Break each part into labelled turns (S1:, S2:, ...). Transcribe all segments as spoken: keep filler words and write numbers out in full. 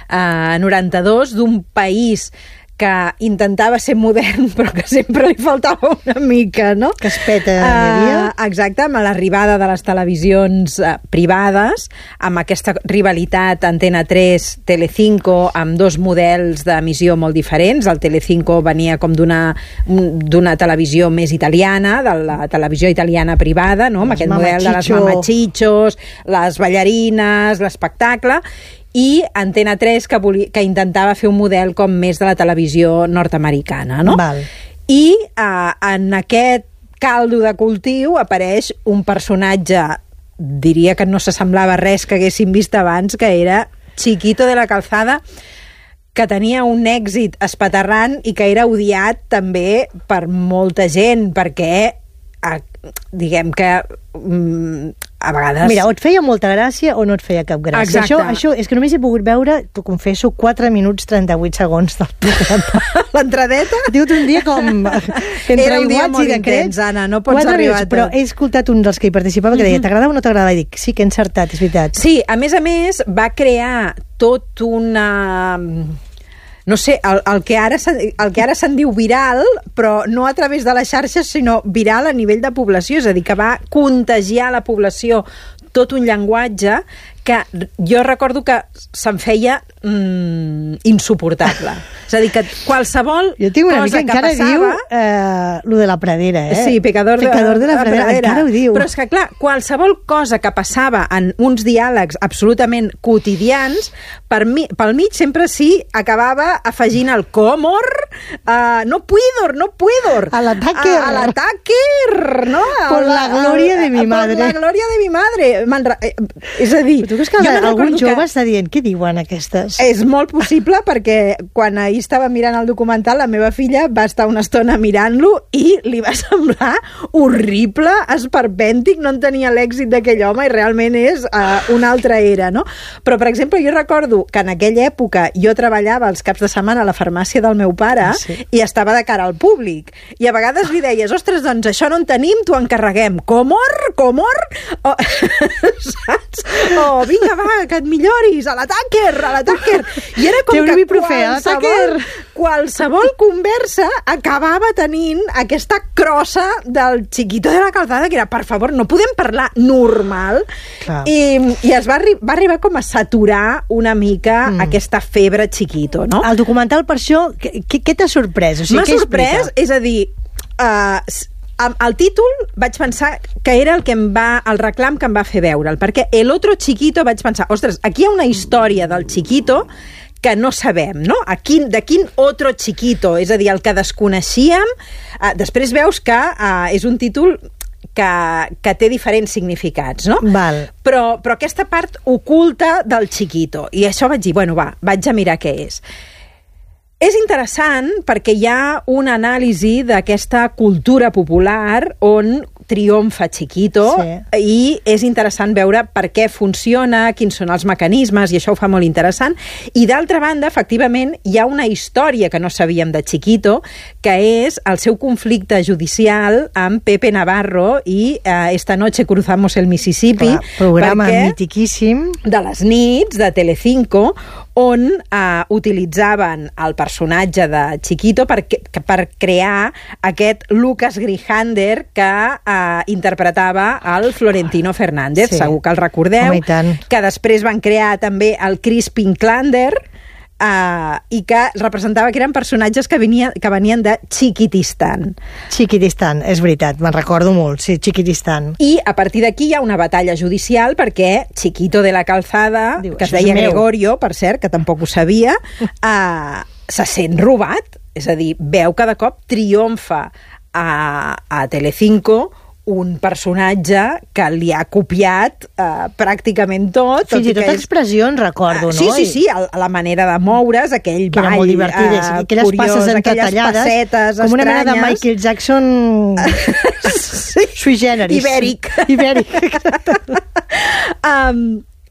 S1: eh, noranta-dos, d'un país que intentava ser modern però que sempre li faltava una mica, no?
S2: Que es peta uh, hi havia.
S1: Exacte, amb l'arribada de les televisions uh, privades, amb aquesta rivalitat Antena tres, Telecinco, amb dos models d'emissió molt diferents. El Telecinco venia com d'una d'una televisió més italiana, de la televisió italiana privada, no? Amb aquest model de les mamachichos, les ballarines, l'espectacle, i Antena tres, que, volia, que intentava fer un model com més de la televisió nord-americana, no?
S2: Val.
S1: I eh, en aquest caldo de cultiu apareix un personatge, diria que no s'assemblava res que haguéssim vist abans, que era Chiquito de la Calzada, que tenia un èxit espaterrant i que era odiat també per molta gent, perquè eh, diguem que mm, a vegades...
S2: Mira, o et feia molta gràcia o no et feia cap gràcia.
S1: Exacte.
S2: Això, això és que només he pogut veure, t'ho confesso, quatre minuts trenta-vuit segons del programa.
S1: L'entradeta?
S2: Ha tingut un dia com... Entre
S1: Era un dia molt
S2: decrets,
S1: intens, Anna, no pots arribar a tot.
S2: Però he escoltat un dels que hi participava que deia, t'agradava o no t'agradava? I dic, sí, que he encertat, és veritat.
S1: Sí, a més a més, va crear tot una... no sé, el, el que ara el que ara se'n diu viral, però no a través de les xarxes, sinó viral a nivell de població, és a dir, que va contagiar la població tot un llenguatge que jo recordo que se'm feia mm, insuportable. És a dir, que qualsevol
S2: jo tinc una
S1: cosa
S2: mica,
S1: que
S2: encara
S1: passava...
S2: diu eh, lo de la pradera, eh?
S1: Sí, pecador,
S2: pecador de, de la pradera, pradera, encara ho diu.
S1: Però és que, clar, qualsevol cosa que passava en uns diàlegs absolutament quotidians, per mi, pel mig sempre sí acabava afegint el comor, uh, no puedo, no puedo.
S2: A l'ataque.
S1: A, a l'ataque, no?
S2: Por la gloria de mi madre.
S1: Por la gloria de mi madre. És a dir...
S2: Però tu creus que algun jove que... està dient, què diuen aquestes?
S1: És molt possible, perquè quan ahir estava mirant el documental, la meva filla va estar una estona mirant-lo i li va semblar horrible, esperpèntic, no en tenia l'èxit d'aquell home i realment és uh, una altra era, no? Però, per exemple, jo recordo que en aquella època jo treballava els caps de setmana a la farmàcia del meu pare, sí, i estava de cara al públic. I a vegades li deies, ostres, doncs això no en tenim, t'ho encarreguem. Comor? Comor? O, saps? O vinga, va, que et milloris, a l'atàquer, a l'atàquer. I era com que qualsevol, qualsevol conversa acabava tenint aquesta crossa del Chiquito de la Calzada, que era, per favor, no podem parlar normal. I, i es va, arri va arribar com a saturar una mica mm. aquesta febre Chiquito, no?
S2: El documental, per això, què t'ha sorprès? O sigui,
S1: m'ha sorprès, és a dir... Uh, el títol vaig pensar que era el que em va, el reclam que em va fer veure'l, perquè El otro chiquito vaig pensar, ostres, aquí hi ha una història del Chiquito que no sabem, no? A quin, de quin otro chiquito, és a dir, el que desconeixíem. Uh, després veus que uh, és un títol que, que té diferents significats, no?
S2: Val.
S1: Però, però aquesta part oculta del Chiquito, i això vaig dir, bueno, va, vaig a mirar què és. És interessant perquè hi ha una anàlisi d'aquesta cultura popular on triomfa Chiquito, sí, i és interessant veure per què funciona, quins són els mecanismes, i això ho fa molt interessant. I d'altra banda, efectivament, hi ha una història que no sabíem de Chiquito, que és el seu conflicte judicial amb Pepe Navarro i eh, Esta noche cruzamos el Mississippi.
S2: Clar, programa mitiquíssim.
S1: De les nits, de Telecinco, on eh, utilitzaven el personatge de Chiquito per, per crear aquest Lucas Grijander que eh, interpretava el Florentino Fernández, sí, segur que el recordeu.
S2: Home,
S1: que després van crear també el Chris Pinklander, Uh, i que representava que eren personatges que, venia, que venien de Chiquitistan.
S2: Chiquitistan, és veritat, me'n recordo molt, sí, Chiquitistan.
S1: I a partir d'aquí hi ha una batalla judicial perquè Chiquito de la Calzada, Diu, que es deia Gregorio, per cert, que tampoc ho sabia, uh, se sent robat, és a dir, veu que de cop triomfa a, a Telecinco un personatge que li ha copiat uh, pràcticament tot.
S2: Fins i tot expressions, recordo, no?
S1: Sí, sí, sí, la manera de moure's, aquell
S2: que
S1: ball
S2: era molt divertit, uh, aquelles
S1: curiós,
S2: passes entretallades,
S1: passetes
S2: com una
S1: estranyes.
S2: mena de Michael Jackson sí, sui generis.
S1: Ibèric.
S2: Ibèric, exacte.
S1: um,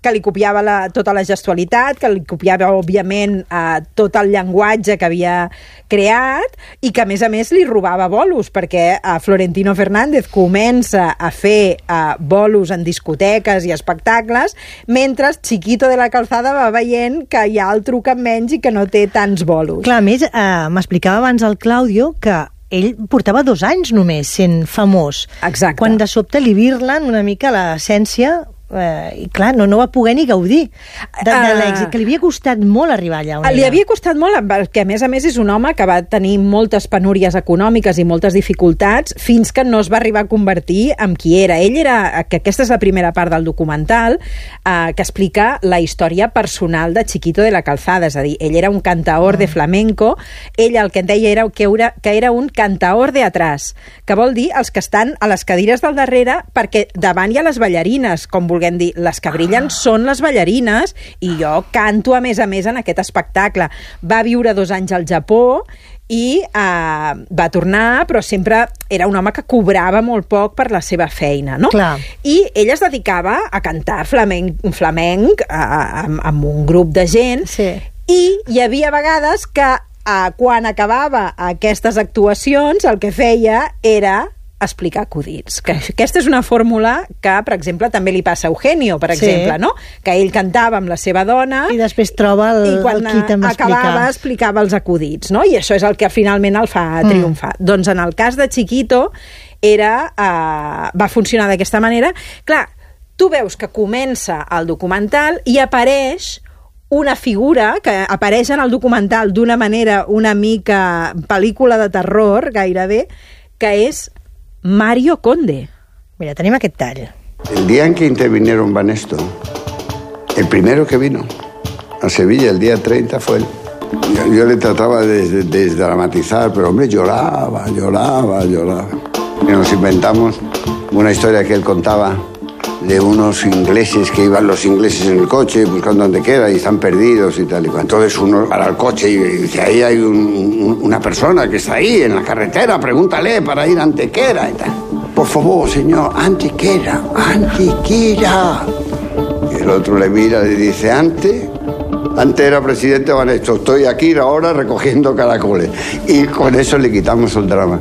S1: que li copiava la, tota la gestualitat, que li copiava, òbviament, eh, tot el llenguatge que havia creat i que, a més a més, li robava bolos, perquè eh, Florentino Fernández comença a fer eh, bolos en discoteques i espectacles, mentre Chiquito de la Calzada va veient que hi ha el truc amb menys i que no té tants bolos.
S2: Clar, a més, eh, m'explicava abans el Claudio que ell portava dos anys només sent famós.
S1: Exacte.
S2: Quan de sobte li virlen una mica l'essència, eh, i clar, no, no va poder ni gaudir de, de l'èxit, que li havia costat molt arribar allà on
S1: Li
S2: era.
S1: havia costat molt, perquè a més a més és un home que va tenir moltes penúries econòmiques i moltes dificultats fins que no es va arribar a convertir en qui era. Ell era, que aquesta és la primera part del documental, eh, que explica la història personal de Chiquito de la Calzada, és a dir, ell era un cantaor de flamenco, ell el que en deia era que era, que era un cantaor de atrás, que vol dir els que estan a les cadires del darrere, perquè davant hi ha les ballarines, com vulguem dir, les que brillen ah. són les ballarines, i jo canto a més a més en aquest espectacle. Va viure dos anys al Japó i eh, va tornar, però sempre era un home que cobrava molt poc per la seva feina, no?
S2: Clar.
S1: I ell es dedicava a cantar flamenc, flamenc a, a, amb un grup de gent,
S2: sí.
S1: I hi havia vegades que eh, quan acabava aquestes actuacions el que feia era explicar acudits. Que aquesta és una fórmula que, per exemple, també li passa a Eugenio, per exemple, sí. no? Que ell cantava amb la seva dona
S2: i després troba el,
S1: i quan
S2: el qui també
S1: acabava
S2: explicar.
S1: explicava els acudits, no? I això és el que finalment el fa triomfar. Mm. Doncs en el cas de Chiquito era, uh, va funcionar d'aquesta manera. Clar, tu veus que comença el documental i apareix una figura que apareix en el documental d'una manera una mica pel·lícula de terror, gairebé, que és Mario Conde.
S2: Mira, tenim aquest tall.
S3: El día en que intervinieron Banesto, el primero que vino a Sevilla, el día treinta, fue él. Yo, yo le trataba de, de, de dramatizar, pero hombre, lloraba, lloraba, lloraba. Y nos inventamos una historia que él contaba de unos ingleses que iban los ingleses en el coche buscando donde queda y están perdidos y tal y cual. Entonces uno para el coche y dice, ahí hay un, un, una persona que está ahí en la carretera, pregúntale para ir a Antequera y tal. Por favor, señor, Antequera, Antequera. Y el otro le mira y le dice, ante, ante era presidente Banesto, estoy aquí ahora recogiendo caracoles. Y con eso le quitamos el drama.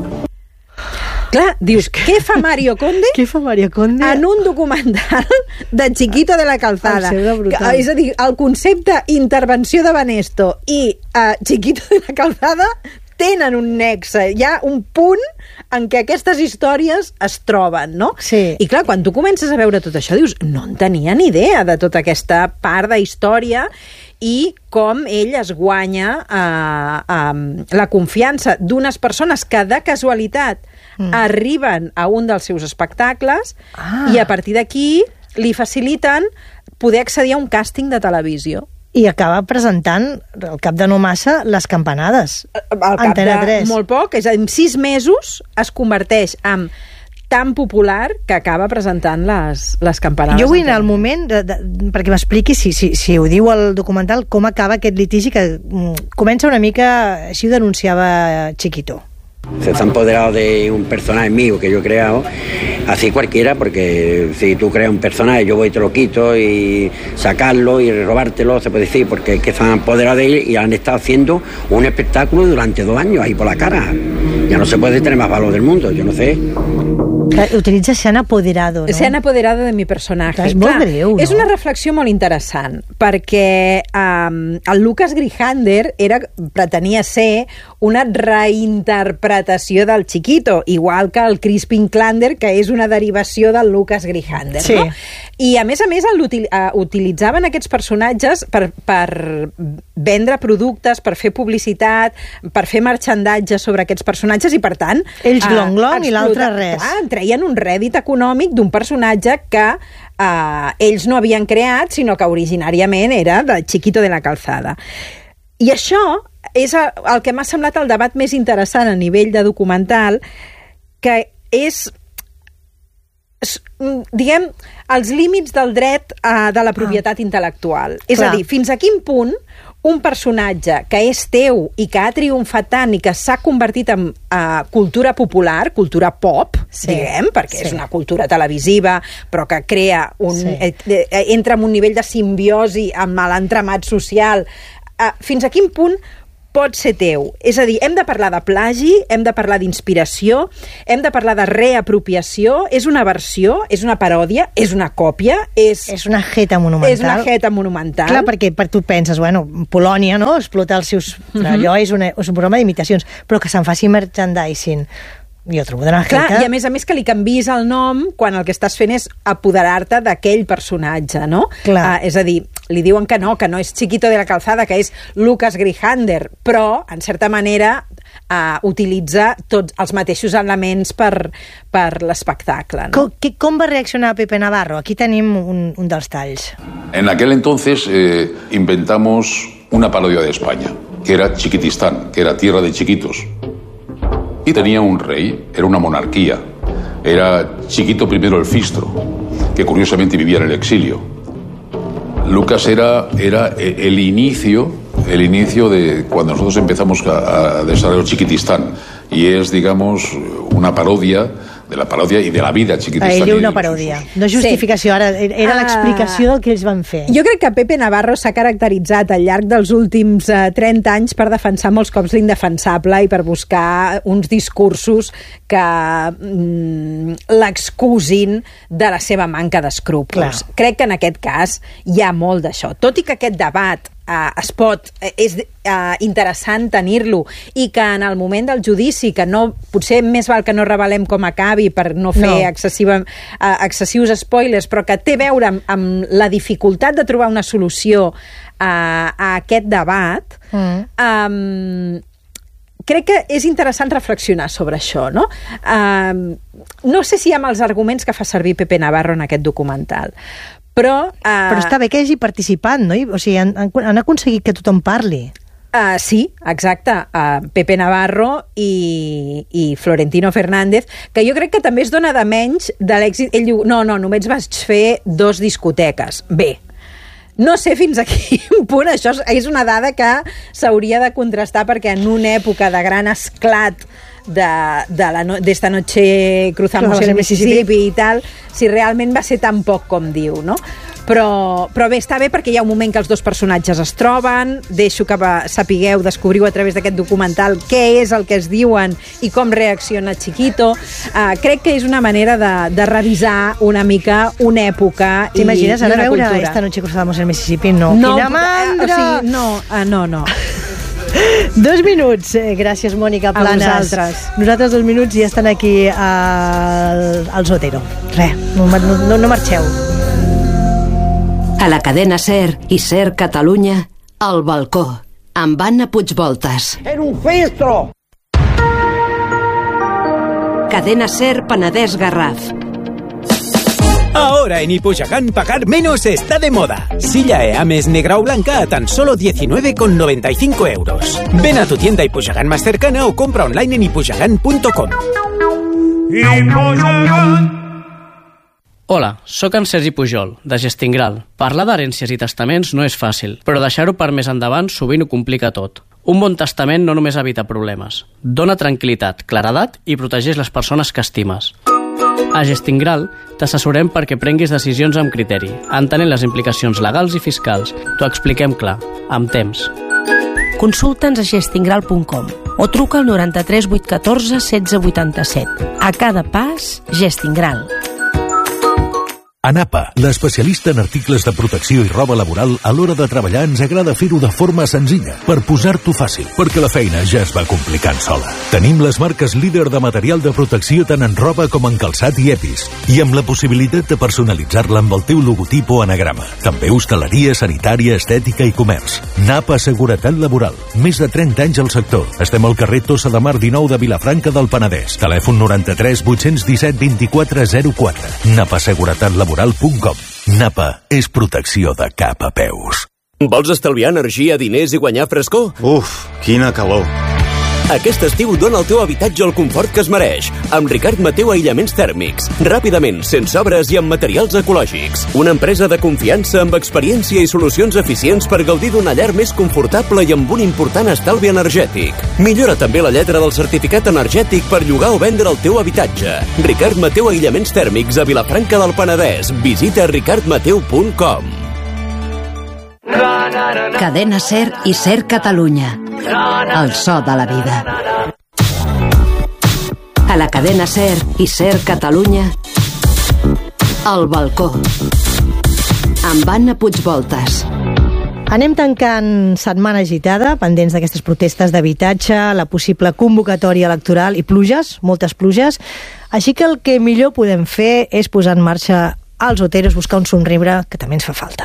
S1: Clar, dius, què fa Mario Conde?
S2: Què fa Mario Conde?
S1: En un documental de Chiquito de la Calzada. Que, és a dir, el concepte intervenció de Banesto i uh, Chiquito de la Calzada tenen un nexe, hi ha un punt en què aquestes històries es troben, no?
S2: Sí.
S1: I clar, quan tu comences a veure tot això, dius, no en tenia ni idea de tota aquesta part de història i com ell es guanya eh, eh, la confiança d'unes persones que de casualitat mm. arriben a un dels seus espectacles ah. i a partir d'aquí li faciliten poder accedir a un càsting de televisió.
S2: I acaba presentant, al cap de no massa, les campanades.
S1: Al cap de molt poc, és a dir, en sis mesos es converteix en tan popular que acaba presentant les, les campanades.
S2: Jo vull anar al moment, de, de, perquè m'expliqui, si, si, si ho diu el documental, com acaba aquest litigi que mm, comença una mica, així ho denunciava Chiquito.
S4: Se está empoderado de un personaje mío que yo he creado, así cualquiera, porque si tú creas un personaje, yo voy y te lo quito y sacarlo y robártelo, se puede decir, porque es que se han apoderado de él y han estado haciendo un espectáculo durante dos años ahí por la cara. Ya no se puede tener más valor del mundo, yo no sé.
S2: Utilitza se han apoderado, no?
S1: Se han apoderado de mi personatge.
S2: Clar, és molt Clar, greu, no?
S1: És una reflexió molt interessant, perquè um, el Lucas Grijander era, pretenia ser una reinterpretació del Chiquito, igual que el Crispin Klander, que és una derivació del Lucas Grijander,
S2: sí.
S1: no? I, a més a més, el, uh, utilitzaven aquests personatges per, per vendre productes, per fer publicitat, per fer marxandatge sobre aquests personatges i, per tant...
S2: Ells glong-glong uh, i l'altre res.
S1: Clar, treien un rèdit econòmic d'un personatge que uh, ells no havien creat, sinó que originàriament era de Chiquito de la Calzada. I això és el que m'ha semblat el debat més interessant a nivell de documental, que és... diguem, els límits del dret uh, de la propietat ah. intel·lectual. És Clar. a dir, fins a quin punt un personatge que és teu i que ha triomfat tant i que s'ha convertit en uh, cultura popular, cultura pop, sí, diguem, perquè sí. és una cultura televisiva, però que crea un... Sí. Eh, eh, entra en un nivell de simbiosi amb l'entramat social. Uh, fins a quin punt pot ser teu? És a dir, hem de parlar de plagi, hem de parlar d'inspiració, hem de parlar de reapropiació, és una versió, és una paròdia, és una còpia, és...
S2: És una jeta monumental.
S1: És una jeta monumental.
S2: Clar, perquè per tu penses, bueno, Polònia, no?, explota els seus... Uh -huh. Allò és, una, és un programa d'imitacions, però que se'n faci merchandising... Jo trobo d'una jeta...
S1: Clar, i a més a més que li canvis el nom quan el que estàs fent és apoderar-te d'aquell personatge, no?
S2: Clar.
S1: Uh, és a dir, li diuen que no, que no és Chiquito de la Calzada, que és Lucas Grijander, però, en certa manera, uh, utilitza tots els mateixos elements per, per l'espectacle, no?
S2: Com, que, com va reaccionar Pepe Navarro? Aquí tenim un, un dels talls.
S5: En aquel entonces eh, inventamos una parodia de España, que era Chiquitistán, que era tierra de chiquitos. Y tenía un rey, era una monarquía. Era Chiquito primero el Fistro, que curiosamente vivía en el exilio. Lucas era, era el inicio, el inicio de cuando nosotros empezamos a, a desarrollar Chiquitistán. Y es, digamos, una parodia de la paròdia i de la vida Chiquitistán.
S2: Ell era una paròdia, no justificació, sí. Ara era l'explicació del que ells van fer.
S1: Jo crec que Pepe Navarro s'ha caracteritzat al llarg dels últims uh, trenta anys per defensar molts cops l'indefensable i per buscar uns discursos que mm, l'excusin de la seva manca d'escrúpols. Clar. Crec que en aquest cas hi ha molt d'això. Tot i que aquest debat Uh, es pot, uh, és uh, interessant tenir-lo i que en el moment del judici, que no, potser més val que no revelem com acabi per no fer no. Excessiva, uh, excessius spoilers, però que té a veure amb, amb la dificultat de trobar una solució uh, a aquest debat, mm. um, crec que és interessant reflexionar sobre això, no? Uh, no sé si amb els arguments que fa servir Pepe Navarro en aquest documental, però... Uh,
S2: però està bé que hagi participat, no? O sigui, han, han aconseguit que tothom parli.
S1: Uh, sí, exacte. Uh, Pepe Navarro i, i Florentino Fernández, que jo crec que també es dona de menys de l'èxit. Ell diu, no, no, només vaig fer dos discoteques. Bé, no sé fins a quin punt això és una dada que s'hauria de contrastar, perquè en una època de gran esclat de, de, la no, de esta noche cruzamos el Mississippi i tal, si realment va ser tan poc com diu, no? Però, però bé, està bé perquè hi ha un moment que els dos personatges es troben, deixo que va, sapigueu, descobriu a través d'aquest documental què és el que es diuen i com reacciona Chiquito. Uh, crec que és una manera de, de revisar una mica una època i,
S2: t'imagines
S1: i
S2: ara
S1: una
S2: veure
S1: cultura.
S2: Esta noche cruzamos el Mississippi? No,
S1: no
S2: quina mandra!
S1: Uh, o sigui, no, uh, no, no.
S2: Dos minuts. Eh, gràcies, Mònica Planes.
S1: A vosaltres.
S2: Nosaltres dos minuts i ja estan aquí al, al Zotero. Res, no, no, no marxeu.
S6: A la cadena SER i SER Catalunya, El Balcó, amb Anna Puigvoltas.
S7: Era un festro!
S6: Cadena SER Penedès Garraf.
S8: Ahora en Ipuchacán pagar menos está de moda. Silla E Ames negra o blanca a tan solo diecinueve con noventa y cinco euros. Ven a tu tienda Ipuchacán más cercana o compra online en ipuchacán punto com.
S9: Hola, sóc en Sergi Pujol, de Gestingral. Parlar d'herències i testaments no és fàcil, però deixar-ho per més endavant sovint ho complica tot. Un bon testament no només evita problemes, dona tranquil·litat, claredat i protegeix les persones que estimes. A Gestingral t'assessorem perquè prenguis decisions amb criteri, entenent les implicacions legals i fiscals. T'ho expliquem clar, amb temps.
S10: Consulta'ns a gestingral punt com o truca al noranta-tres vuit catorze setze vuitanta-set. A cada pas, Gestingral.
S11: ANAPA, l'especialista en articles de protecció i roba laboral, a l'hora de treballar ens agrada fer-ho de forma senzilla, per posar-t'ho fàcil, perquè la feina ja es va complicant sola. Tenim les marques líder de material de protecció tant en roba com en calçat i epis, i amb la possibilitat de personalitzar-la amb el teu logotip o anagrama. També hostaleria, sanitària, estètica i comerç. NAPA Seguretat Laboral, més de trenta anys al sector. Estem al carrer Tossa de Mar dinou de Vilafranca del Penedès. Telèfon noranta-tres vuit disset vint-i-quatre zero quatre. NAPA Seguretat Laboral. NAPA és protecció de cap a peus.
S12: Vols estalviar energia, diners i guanyar frescor?
S13: Uf, quina calor.
S7: Aquest estiu dona al teu habitatge el confort que es mereix, amb Ricard Mateu Aïllaments Tèrmics. Ràpidament, sense obres i amb materials ecològics. Una empresa de confiança amb experiència i solucions eficients per gaudir d'una llar més confortable i amb un important estalvi energètic. Millora també la lletra del certificat energètic per llogar o vendre el teu habitatge. Ricard Mateu Aïllaments Tèrmics a Vilafranca del Penedès. Visita ricard mateu punt com.
S6: Cadena Ser i Ser Catalunya. El so de la vida. A la Cadena Ser i Ser Catalunya, El Balcó, amb Anna Puigvoltas.
S2: Anem tancant setmana agitada, pendents d'aquestes protestes d'habitatge, la possible convocatòria electoral i pluges, moltes pluges. Així que el que millor podem fer és posar en marxa als Oteros, buscar un somriure que també ens fa falta.